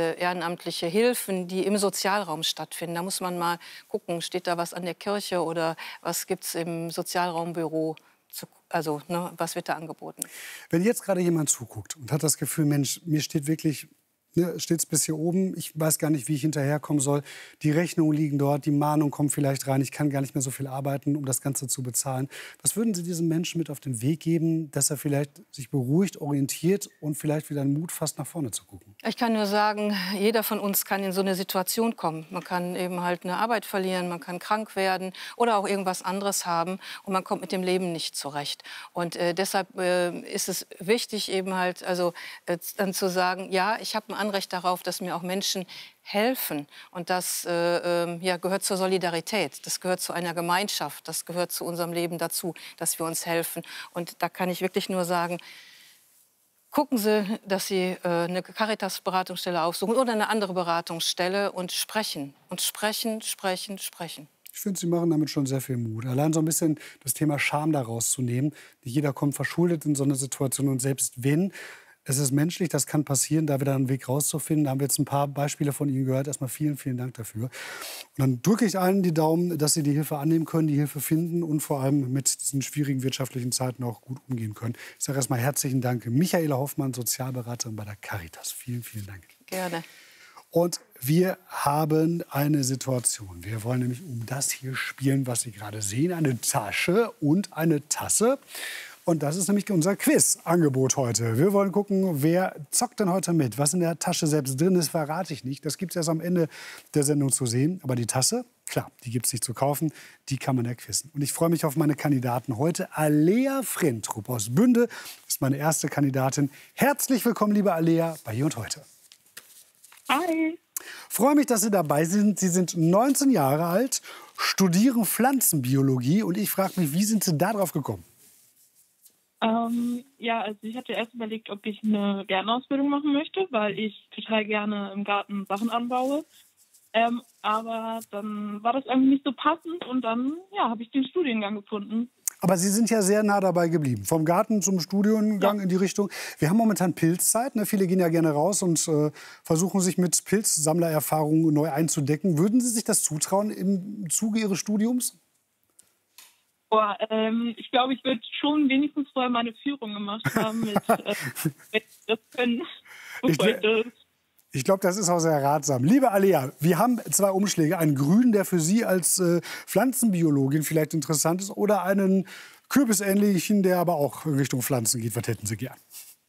Hilfen, die im Sozialraum stattfinden. Da muss man mal gucken, steht da was an der Kirche oder was gibt es im Sozialraumbüro? Also, was wird da angeboten? Wenn jetzt gerade jemand zuguckt und hat das Gefühl, Mensch, mir steht wirklich, steht es bis hier oben, ich weiß gar nicht, wie ich hinterherkommen soll, die Rechnungen liegen dort, die Mahnungen kommen vielleicht rein, ich kann gar nicht mehr so viel arbeiten, um das Ganze zu bezahlen. Was würden Sie diesem Menschen mit auf den Weg geben, dass er vielleicht sich beruhigt, orientiert und vielleicht wieder einen Mut fasst, nach vorne zu gucken? Ich kann nur sagen, jeder von uns kann in so eine Situation kommen. Man kann eben halt eine Arbeit verlieren, man kann krank werden oder auch irgendwas anderes haben und man kommt mit dem Leben nicht zurecht. Und deshalb ist es wichtig, eben halt dann zu sagen, ja, ich habe ein Anrecht darauf, dass mir auch Menschen helfen. Und das gehört zur Solidarität, das gehört zu einer Gemeinschaft, das gehört zu unserem Leben dazu, dass wir uns helfen. Und da kann ich wirklich nur sagen, gucken Sie, dass Sie eine Caritas-Beratungsstelle aufsuchen oder eine andere Beratungsstelle und sprechen. Und sprechen, sprechen, sprechen. Ich finde, Sie machen damit schon sehr viel Mut. Allein so ein bisschen das Thema Scham daraus zu nehmen. Nicht jeder kommt verschuldet in so eine Situation. Und selbst wenn, es ist menschlich, das kann passieren, da wieder einen Weg rauszufinden. Da haben wir jetzt ein paar Beispiele von Ihnen gehört. Erstmal vielen, vielen Dank dafür. Und dann drücke ich allen die Daumen, dass Sie die Hilfe annehmen können, die Hilfe finden und vor allem mit diesen schwierigen wirtschaftlichen Zeiten auch gut umgehen können. Ich sage erstmal herzlichen Dank. Michaela Hoffmann, Sozialberaterin bei der Caritas. Vielen, vielen Dank. Gerne. Und wir haben eine Situation. Wir wollen nämlich um das hier spielen, was Sie gerade sehen. Eine Tasche und eine Tasse. Und das ist nämlich unser Quiz-Angebot heute. Wir wollen gucken, wer zockt denn heute mit. Was in der Tasche selbst drin ist, verrate ich nicht. Das gibt es erst am Ende der Sendung zu sehen. Aber die Tasse, klar, die gibt es nicht zu kaufen. Die kann man erquissen. Und ich freue mich auf meine Kandidaten heute. Alea Frentrup aus Bünde ist meine erste Kandidatin. Herzlich willkommen, liebe Alea, bei Hier und Heute. Hi. Freue mich, dass Sie dabei sind. Sie sind 19 Jahre alt, studieren Pflanzenbiologie. Und ich frage mich, wie sind Sie da drauf gekommen? Ja, also ich hatte erst überlegt, ob ich eine Gärtnerausbildung machen möchte, weil ich total gerne im Garten Sachen anbaue. Aber dann war das irgendwie nicht so passend und dann habe ich den Studiengang gefunden. Aber Sie sind ja sehr nah dabei geblieben. Vom Garten zum Studiengang in die Richtung. Wir haben momentan Pilzzeit. Ne? Viele gehen ja gerne raus und versuchen sich mit Pilzsammlererfahrungen neu einzudecken. Würden Sie sich das zutrauen im Zuge Ihres Studiums? Boah, ich glaube, ich würde schon wenigstens vorher meine Führung gemacht haben, wenn ich das können. Ich glaube, das ist auch sehr ratsam. Liebe Alea, wir haben 2 Umschläge. Einen grünen, der für Sie als Pflanzenbiologin vielleicht interessant ist, oder einen kürbisähnlichen, der aber auch in Richtung Pflanzen geht. Was hätten Sie gern?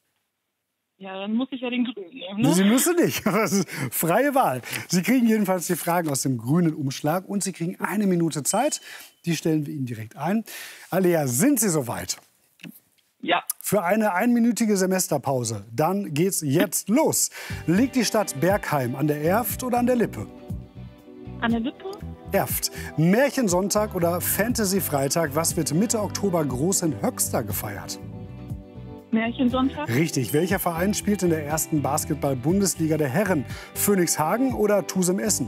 Ja, dann muss ich ja den grünen nehmen, ne? Sie müssen nicht. Das ist freie Wahl. Sie kriegen jedenfalls die Fragen aus dem grünen Umschlag und Sie kriegen 1 Minute Zeit. Die stellen wir Ihnen direkt ein. Alea, sind Sie soweit? Ja. Für eine 1-minütige Semesterpause. Dann geht's jetzt los. Liegt die Stadt Bergheim an der Erft oder an der Lippe? An der Lippe? Erft. Märchensonntag oder Fantasy-Freitag. Was wird Mitte Oktober groß in Höxter gefeiert? Märchensonntag? Richtig. Welcher Verein spielt in der ersten Basketball-Bundesliga der Herren? Phoenix Hagen oder Tusem Essen?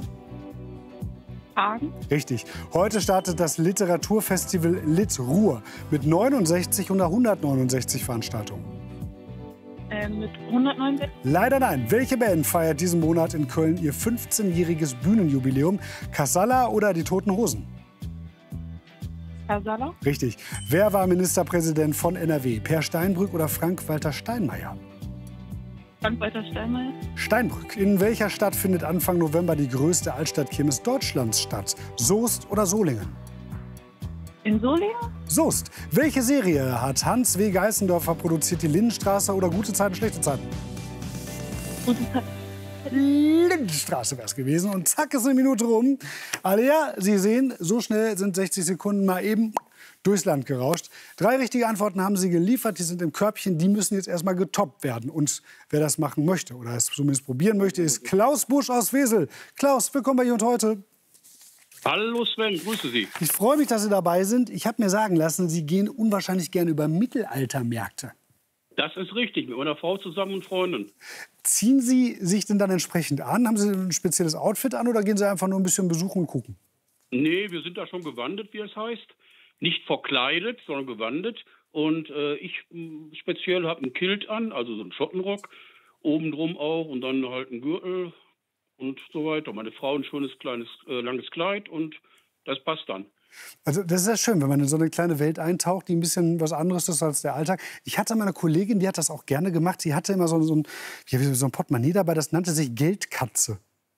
Hagen? Richtig. Heute startet das Literaturfestival Lit Ruhr mit 69 oder 169 Veranstaltungen. Mit 169? Leider nein. Welche Band feiert diesen Monat in Köln ihr 15-jähriges Bühnenjubiläum? Casalla oder die Toten Hosen? Casalla? Richtig. Wer war Ministerpräsident von NRW? Per Steinbrück oder Frank-Walter Steinmeier? Frank-Walter Steinmeier? Steinbrück. In welcher Stadt findet Anfang November die größte Altstadtkirmes Deutschlands statt? Soest oder Solingen? In Solingen? Soest. Welche Serie hat Hans W. Geißendorfer produziert? Die Lindenstraße oder Gute Zeiten, schlechte Zeiten? Gute Zeiten. Lindenstraße wäre es gewesen. Und zack, ist 1 Minute rum. Alea, Sie sehen, so schnell sind 60 Sekunden mal eben durchs Land gerauscht. 3 richtige Antworten haben Sie geliefert. Die sind im Körbchen. Die müssen jetzt erstmal getoppt werden. Und wer das machen möchte oder es zumindest probieren möchte, ist Klaus Busch aus Wesel. Klaus, willkommen bei Hier und Heute. Hallo Sven, grüße Sie. Ich freue mich, dass Sie dabei sind. Ich habe mir sagen lassen, Sie gehen unwahrscheinlich gerne über Mittelaltermärkte. Das ist richtig, mit meiner Frau zusammen und Freundin. Ziehen Sie sich denn dann entsprechend an? Haben Sie ein spezielles Outfit an oder gehen Sie einfach nur ein bisschen besuchen und gucken? Nee, wir sind da schon gewandet, wie es heißt. Nicht verkleidet, sondern gewandet. Und ich speziell habe ein Kilt an, also so einen Schottenrock, obendrum auch und dann halt einen Gürtel und so weiter. Meine Frau ein schönes, kleines, langes Kleid und das passt dann. Also das ist ja schön, wenn man in so eine kleine Welt eintaucht, die ein bisschen was anderes ist als der Alltag. Ich hatte meine Kollegin, die hat das auch gerne gemacht. Sie hatte immer so ein Portemonnaie dabei, das nannte sich Geldkatze.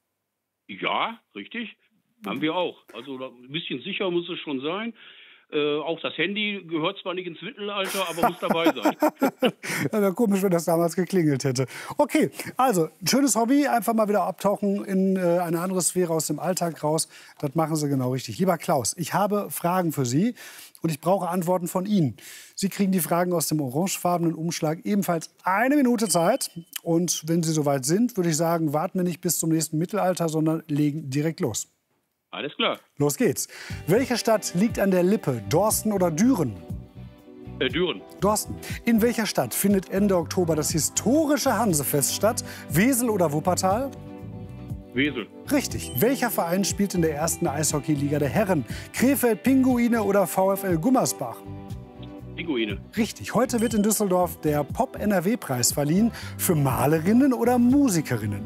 Ja, richtig. Haben wir auch. Also ein bisschen sicher muss es schon sein. Auch das Handy gehört zwar nicht ins Mittelalter, aber muss dabei sein. Ja, wäre komisch, wenn das damals geklingelt hätte. Okay, also schönes Hobby, einfach mal wieder abtauchen in eine andere Sphäre aus dem Alltag raus. Das machen Sie genau richtig. Lieber Klaus, ich habe Fragen für Sie und ich brauche Antworten von Ihnen. Sie kriegen die Fragen aus dem orangefarbenen Umschlag, ebenfalls 1 Minute Zeit. Und wenn Sie soweit sind, würde ich sagen, warten wir nicht bis zum nächsten Mittelalter, sondern legen direkt los. Alles klar. Los geht's. Welche Stadt liegt an der Lippe? Dorsten oder Düren? Düren. Dorsten. In welcher Stadt findet Ende Oktober das historische Hansefest statt? Wesel oder Wuppertal? Wesel. Richtig. Welcher Verein spielt in der ersten Eishockeyliga der Herren? Krefeld Pinguine oder VfL Gummersbach? Pinguine. Richtig. Heute wird in Düsseldorf der Pop-NRW-Preis verliehen. Für Malerinnen oder Musikerinnen?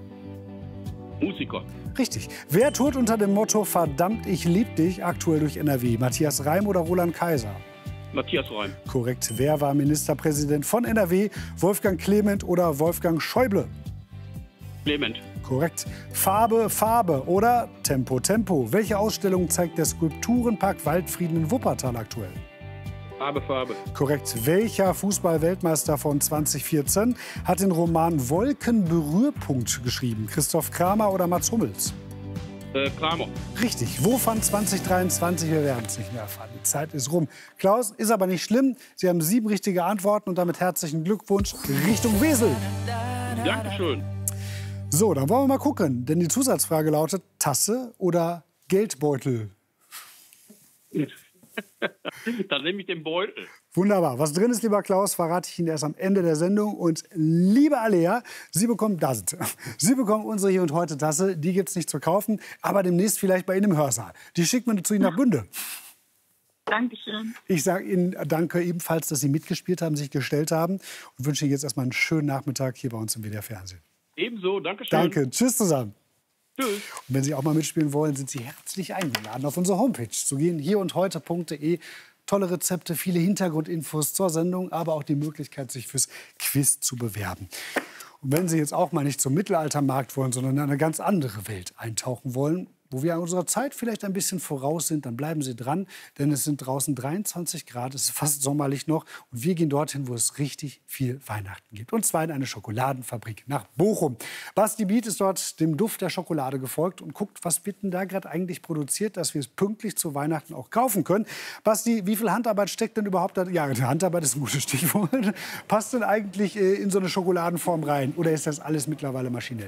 Musiker. Richtig. Wer tourt unter dem Motto Verdammt, ich lieb dich aktuell durch NRW? Matthias Reim oder Roland Kaiser? Matthias Reim. Korrekt. Wer war Ministerpräsident von NRW? Wolfgang Clement oder Wolfgang Schäuble? Clement. Korrekt. Farbe, Farbe oder Tempo, Tempo. Welche Ausstellung zeigt der Skulpturenpark Waldfrieden in Wuppertal aktuell? Farbe, Farbe. Korrekt. Welcher Fußball-Weltmeister von 2014 hat den Roman Wolkenberührpunkt geschrieben? Christoph Kramer oder Mats Hummels? Kramer. Richtig. Wo fand 2023? Wir werden es nicht mehr erfahren. Die Zeit ist rum. Klaus, ist aber nicht schlimm. Sie haben 7 richtige Antworten und damit herzlichen Glückwunsch Richtung Wesel. Dankeschön. So, dann wollen wir mal gucken. Denn die Zusatzfrage lautet Tasse oder Geldbeutel? Dann nehme ich den Beutel. Wunderbar. Was drin ist, lieber Klaus, verrate ich Ihnen erst am Ende der Sendung. Und liebe Alea, Sie bekommen unsere Hier und Heute Tasse. Die gibt es nicht zu kaufen, aber demnächst vielleicht bei Ihnen im Hörsaal. Die schickt man zu Ihnen nach Bünde. Dankeschön. Ich sage Ihnen danke ebenfalls, dass Sie mitgespielt haben, sich gestellt haben und wünsche Ihnen jetzt erstmal einen schönen Nachmittag hier bei uns im WDR Fernsehen. Ebenso, Dankeschön. Danke. Tschüss zusammen. Tschüss. Tschüss. Und wenn Sie auch mal mitspielen wollen, sind Sie herzlich eingeladen, auf unsere Homepage zu gehen, hierundheute.de. Tolle Rezepte, viele Hintergrundinfos zur Sendung, aber auch die Möglichkeit, sich fürs Quiz zu bewerben. Und wenn Sie jetzt auch mal nicht zum Mittelaltermarkt wollen, sondern in eine ganz andere Welt eintauchen wollen, wo wir an unserer Zeit vielleicht ein bisschen voraus sind, dann bleiben Sie dran, denn es sind draußen 23 Grad, es ist fast sommerlich noch und wir gehen dorthin, wo es richtig viel Weihnachten gibt. Und zwar in eine Schokoladenfabrik nach Bochum. Basti Biet ist dort dem Duft der Schokolade gefolgt und guckt, was wird denn da gerade eigentlich produziert, dass wir es pünktlich zu Weihnachten auch kaufen können. Basti, wie viel Handarbeit steckt denn überhaupt da? Ja, Handarbeit ist ein gutes Stichwort. Passt denn eigentlich in so eine Schokoladenform rein oder ist das alles mittlerweile maschinell?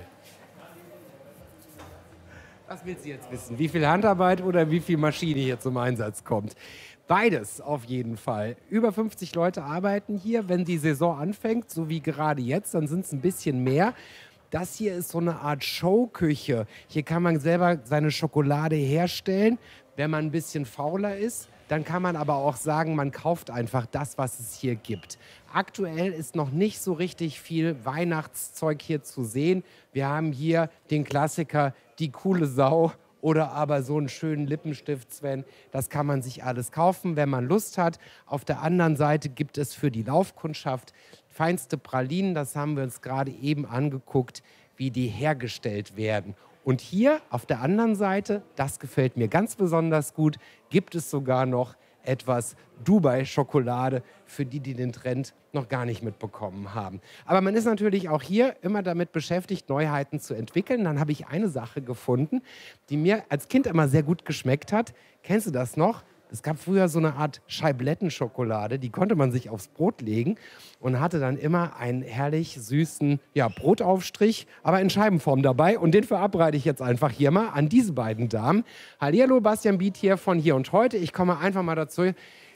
Was willst du jetzt wissen? Wie viel Handarbeit oder wie viel Maschine hier zum Einsatz kommt? Beides auf jeden Fall. Über 50 Leute arbeiten hier. Wenn die Saison anfängt, so wie gerade jetzt, dann sind es ein bisschen mehr. Das hier ist so eine Art Showküche. Hier kann man selber seine Schokolade herstellen. Wenn man ein bisschen fauler ist, dann kann man aber auch sagen, man kauft einfach das, was es hier gibt. Aktuell ist noch nicht so richtig viel Weihnachtszeug hier zu sehen. Wir haben hier den Klassiker, die coole Sau oder aber so einen schönen Lippenstift, Sven. Das kann man sich alles kaufen, wenn man Lust hat. Auf der anderen Seite gibt es für die Laufkundschaft feinste Pralinen. Das haben wir uns gerade eben angeguckt, wie die hergestellt werden. Und hier auf der anderen Seite, das gefällt mir ganz besonders gut, gibt es sogar noch etwas Dubai-Schokolade für die, die den Trend noch gar nicht mitbekommen haben. Aber man ist natürlich auch hier immer damit beschäftigt, Neuheiten zu entwickeln. Dann habe ich eine Sache gefunden, die mir als Kind immer sehr gut geschmeckt hat. Kennst du das noch? Es gab früher so eine Art Scheiblettenschokolade, die konnte man sich aufs Brot legen und hatte dann immer einen herrlich süßen Brotaufstrich, aber in Scheibenform dabei. Und den verabreite ich jetzt einfach hier mal an diese beiden Damen. Hallihallo, Bastian Biet hier von Hier und Heute. Ich komme einfach mal dazu.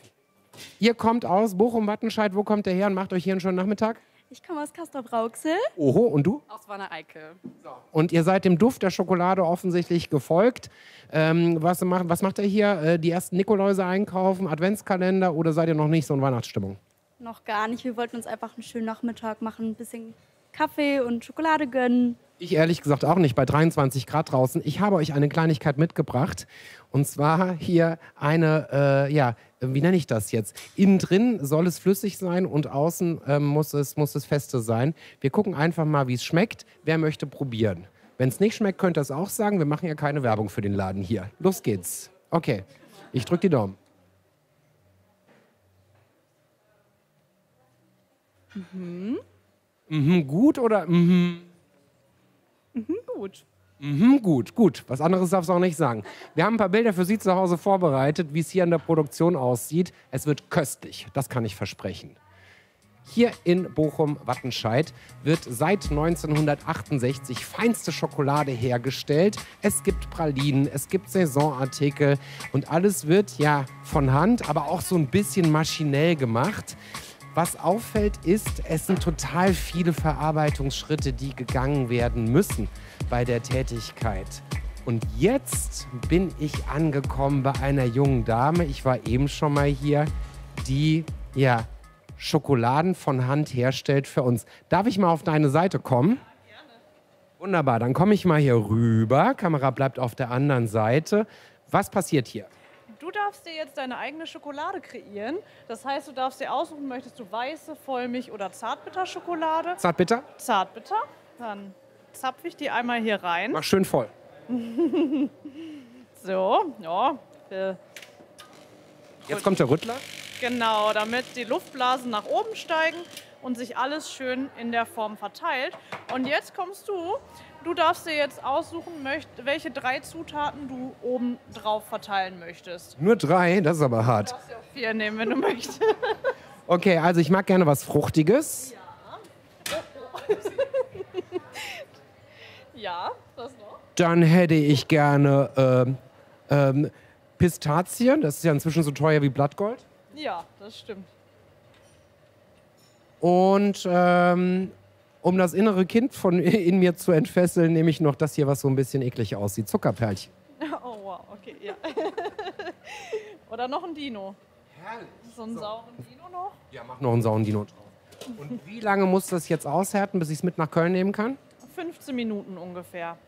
Ihr kommt aus Bochum-Wattenscheid. Wo kommt ihr her und macht euch hier einen schönen Nachmittag? Ich komme aus Castrop-Rauxel. Oho, und du? Aus Wanne-Eickel. Und ihr seid dem Duft der Schokolade offensichtlich gefolgt. Was macht ihr hier? Die ersten Nikoläuse einkaufen, Adventskalender oder seid ihr noch nicht so in Weihnachtsstimmung? Noch gar nicht. Wir wollten uns einfach einen schönen Nachmittag machen, ein bisschen Kaffee und Schokolade gönnen. Ich ehrlich gesagt auch nicht, bei 23 Grad draußen. Ich habe euch eine Kleinigkeit mitgebracht. Und zwar hier eine, wie nenne ich das jetzt? Innen drin soll es flüssig sein und außen muss es feste sein. Wir gucken einfach mal, wie es schmeckt. Wer möchte probieren? Wenn es nicht schmeckt, könnt ihr es auch sagen. Wir machen ja keine Werbung für den Laden hier. Los geht's. Okay, ich drücke die Daumen. Gut oder Gut. Gut. Was anderes darfst du auch nicht sagen. Wir haben ein paar Bilder für Sie zu Hause vorbereitet, wie es hier in der Produktion aussieht. Es wird köstlich, das kann ich versprechen. Hier in Bochum-Wattenscheid wird seit 1968 feinste Schokolade hergestellt. Es gibt Pralinen, es gibt Saisonartikel und alles wird ja von Hand, aber auch so ein bisschen maschinell gemacht. Was auffällt ist, es sind total viele Verarbeitungsschritte, die gegangen werden müssen bei der Tätigkeit. Und jetzt bin ich angekommen bei einer jungen Dame, ich war eben schon mal hier, die Schokoladen von Hand herstellt für uns. Darf ich mal auf deine Seite kommen? Ja, gerne. Wunderbar, dann komme ich mal hier rüber. Kamera bleibt auf der anderen Seite. Was passiert hier? Du darfst dir jetzt deine eigene Schokolade kreieren. Das heißt, du darfst dir aussuchen, möchtest du weiße, Vollmilch- oder Zartbitterschokolade? Zartbitter? Zartbitter. Dann zapfe ich die einmal hier rein. Mach schön voll. So, ja. Jetzt kommt der Rüttler. Genau, damit die Luftblasen nach oben steigen und sich alles schön in der Form verteilt. Und jetzt kommst du. Du darfst dir jetzt aussuchen, welche 3 Zutaten du oben drauf verteilen möchtest. Nur 3? Das ist aber hart. Du darfst dir auch 4 nehmen, wenn du möchtest. Okay, also ich mag gerne was Fruchtiges. Ja, was noch? Dann hätte ich gerne Pistazien. Das ist ja inzwischen so teuer wie Blattgold. Ja, das stimmt. Und um das innere Kind in mir zu entfesseln, nehme ich noch das hier, was so ein bisschen eklig aussieht. Zuckerperlchen. Oh, wow, okay, ja. Oder noch ein Dino. Herrlich. So einen sauren Dino noch? Ja, mach noch einen sauren Dino drauf. Und wie lange muss das jetzt aushärten, bis ich es mit nach Köln nehmen kann? 15 Minuten ungefähr.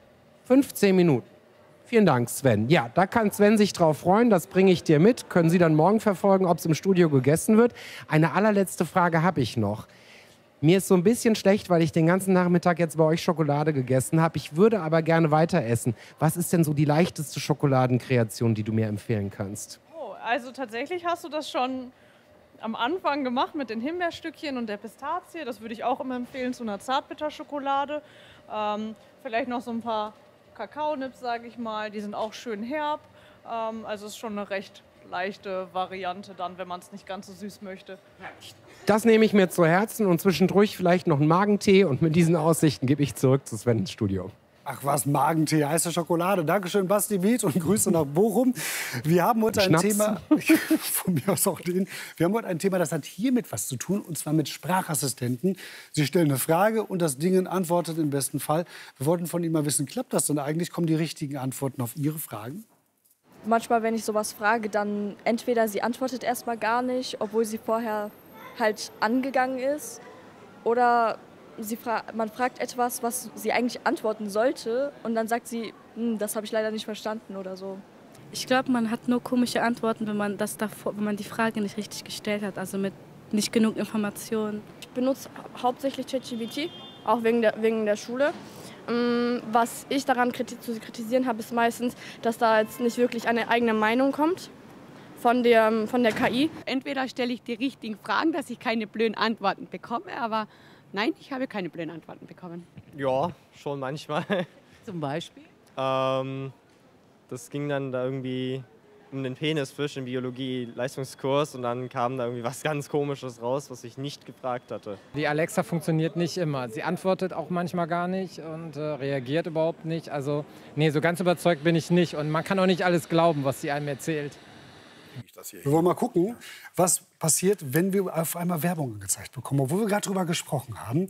15 Minuten. Vielen Dank, Sven. Ja, da kann Sven sich drauf freuen. Das bringe ich dir mit. Können Sie dann morgen verfolgen, ob es im Studio gegessen wird. Eine allerletzte Frage habe ich noch. Mir ist so ein bisschen schlecht, weil ich den ganzen Nachmittag jetzt bei euch Schokolade gegessen habe. Ich würde aber gerne weiter essen. Was ist denn so die leichteste Schokoladenkreation, die du mir empfehlen kannst? Oh, also tatsächlich hast du das schon am Anfang gemacht mit den Himbeerstückchen und der Pistazie. Das würde ich auch immer empfehlen zu einer Zartbitterschokolade. Vielleicht noch so ein paar Kakaonips, sage ich mal. Die sind auch schön herb. Also ist schon eine recht leichte Variante dann, wenn man es nicht ganz so süß möchte. Das nehme ich mir zu Herzen und zwischendurch vielleicht noch einen Magentee. Und mit diesen Aussichten gebe ich zurück zu Sven ins Studio. Ach was, Magentee, heiße Schokolade. Dankeschön, Basti Wied, und Grüße nach Bochum. Wir haben heute ein Thema, von mir aus auch den, wir haben heute ein Thema, das hat hiermit was zu tun, und zwar mit Sprachassistenten. Sie stellen eine Frage und das Ding antwortet im besten Fall. Wir wollten von Ihnen mal wissen, klappt das denn eigentlich? Kommen die richtigen Antworten auf Ihre Fragen? Manchmal, wenn ich sowas frage, dann entweder sie antwortet erstmal gar nicht, obwohl sie vorher halt angegangen ist, oder man fragt etwas, was sie eigentlich antworten sollte, und dann sagt sie, das habe ich leider nicht verstanden oder so. Ich glaube, man hat nur komische Antworten, wenn man die Frage nicht richtig gestellt hat, also mit nicht genug Informationen. Ich benutze hauptsächlich ChatGPT, auch wegen der Schule. Was ich daran zu kritisieren habe, ist meistens, dass da jetzt nicht wirklich eine eigene Meinung kommt von der KI. Entweder stelle ich die richtigen Fragen, dass ich keine blöden Antworten bekomme, aber nein, ich habe keine blöden Antworten bekommen. Ja, schon manchmal. Zum Beispiel? Das ging dann da irgendwie um den Penisfisch im Biologie-Leistungskurs, und dann kam da irgendwie was ganz Komisches raus, was ich nicht gefragt hatte. Die Alexa funktioniert nicht immer. Sie antwortet auch manchmal gar nicht und reagiert überhaupt nicht. Also nee, so ganz überzeugt bin ich nicht. Und man kann auch nicht alles glauben, was sie einem erzählt. Wir wollen mal gucken, was passiert, wenn wir auf einmal Werbung angezeigt bekommen, obwohl wir gerade drüber gesprochen haben.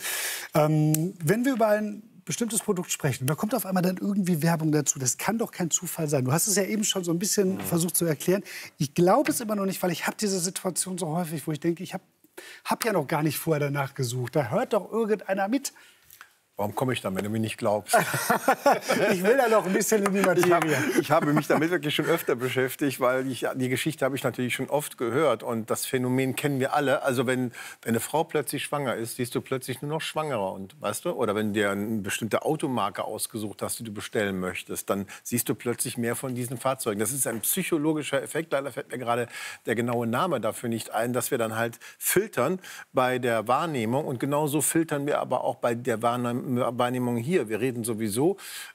Wenn wir über ein bestimmtes Produkt sprechen, da kommt auf einmal dann irgendwie Werbung dazu. Das kann doch kein Zufall sein. Du hast es ja eben schon so ein bisschen versucht zu erklären. Ich glaube es immer noch nicht, weil ich habe diese Situation so häufig, wo ich denke, ich hab ja noch gar nicht vorher danach gesucht. Da hört doch irgendeiner mit. Warum komme ich dann, wenn du mir nicht glaubst? Ich will da noch ein bisschen in die Materie. Ich habe mich damit wirklich schon öfter beschäftigt, weil die Geschichte habe ich natürlich schon oft gehört. Und das Phänomen kennen wir alle. Also wenn eine Frau plötzlich schwanger ist, siehst du plötzlich nur noch schwangerer. Und, weißt du? Oder wenn du dir eine bestimmte Automarke ausgesucht hast, die du bestellen möchtest, dann siehst du plötzlich mehr von diesen Fahrzeugen. Das ist ein psychologischer Effekt. Leider fällt mir gerade der genaue Name dafür nicht ein, dass wir dann halt filtern bei der Wahrnehmung. Und genauso filtern wir aber auch bei der Wahrnehmung hier. Wir reden sowieso.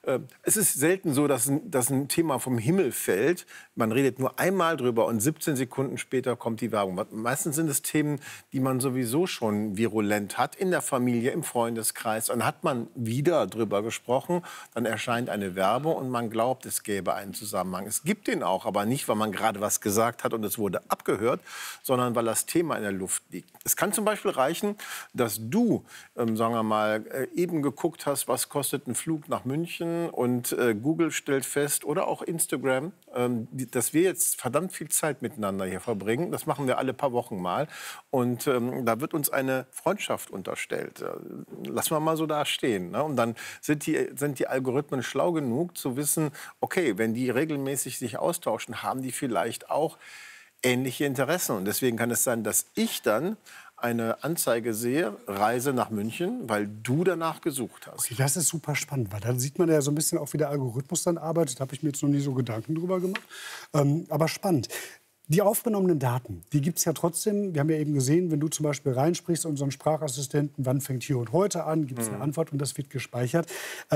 Es ist selten so, dass ein Thema vom Himmel fällt. Man redet nur einmal drüber und 17 Sekunden später kommt die Werbung. Meistens sind es Themen, die man sowieso schon virulent hat, in der Familie, im Freundeskreis. Dann hat man wieder drüber gesprochen, dann erscheint eine Werbung und man glaubt, es gäbe einen Zusammenhang. Es gibt den auch, aber nicht, weil man gerade was gesagt hat und es wurde abgehört, sondern weil das Thema in der Luft liegt. Es kann zum Beispiel reichen, dass du, sagen wir mal, eben geguckt hast, was kostet ein Flug nach München, und Google stellt fest, oder auch Instagram, dass wir jetzt verdammt viel Zeit miteinander hier verbringen. Das machen wir alle paar Wochen mal. Und da wird uns eine Freundschaft unterstellt. Lassen wir mal so da stehen. Ne? Und dann sind die Algorithmen schlau genug zu wissen, okay, wenn die regelmäßig sich austauschen, haben die vielleicht auch ähnliche Interessen. Und deswegen kann es sein, dass ich dann eine Anzeige sehe, Reise nach München, weil du danach gesucht hast. Okay, das ist super spannend, weil dann sieht man ja so ein bisschen auch, wie der Algorithmus dann arbeitet. Da habe ich mir jetzt noch nie so Gedanken drüber gemacht. Aber spannend. Die aufgenommenen Daten, die gibt es ja trotzdem. Wir haben ja eben gesehen, wenn du zum Beispiel reinsprichst in unseren Sprachassistenten, wann fängt hier und heute an, gibt es eine Antwort und das wird gespeichert.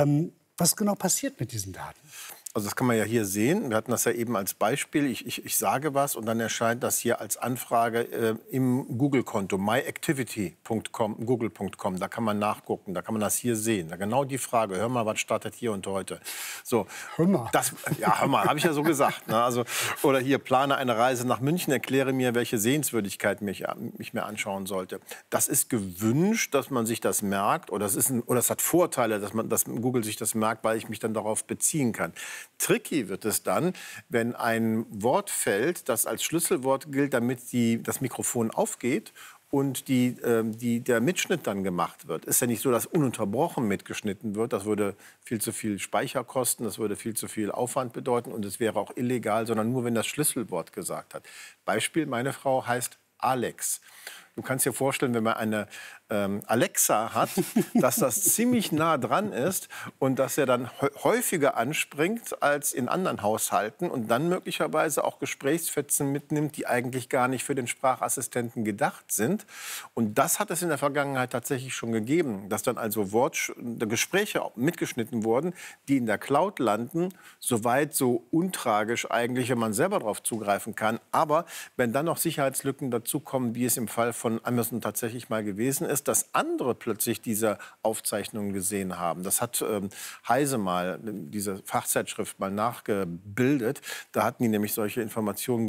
Was genau passiert mit diesen Daten? Also das kann man ja hier sehen. Wir hatten das ja eben als Beispiel. Ich sage was und dann erscheint das hier als Anfrage im Google-Konto, myactivity.com, google.com. Da kann man nachgucken, da kann man das hier sehen. Da genau die Frage, hör mal, was startet hier und heute? So, hör mal. Ja, hör mal, habe ich ja so gesagt. Ne? Also, oder hier, plane eine Reise nach München, erkläre mir, welche Sehenswürdigkeiten ich mir anschauen sollte. Das ist gewünscht, dass man sich das merkt. Oder es hat Vorteile, dass Google sich das merkt, weil ich mich dann darauf beziehen kann. Tricky wird es dann, wenn ein Wort fällt, das als Schlüsselwort gilt, damit das Mikrofon aufgeht und der Mitschnitt dann gemacht wird. Ist ja nicht so, dass ununterbrochen mitgeschnitten wird. Das würde viel zu viel Speicher kosten, das würde viel zu viel Aufwand bedeuten und es wäre auch illegal, sondern nur, wenn das Schlüsselwort gesagt hat. Beispiel, meine Frau heißt Alex. Du kannst dir vorstellen, wenn man eine Alexa hat, dass das ziemlich nah dran ist und dass er dann häufiger anspringt als in anderen Haushalten und dann möglicherweise auch Gesprächsfetzen mitnimmt, die eigentlich gar nicht für den Sprachassistenten gedacht sind. Und das hat es in der Vergangenheit tatsächlich schon gegeben, dass dann also Gespräche mitgeschnitten wurden, die in der Cloud landen, soweit so untragisch eigentlich, wenn man selber darauf zugreifen kann. Aber wenn dann noch Sicherheitslücken dazukommen, wie es im Fall von Amazon tatsächlich mal gewesen ist, dass andere plötzlich diese Aufzeichnungen gesehen haben. Das hat Heise mal, diese Fachzeitschrift, mal nachgebildet. Da hatten die nämlich solche Informationen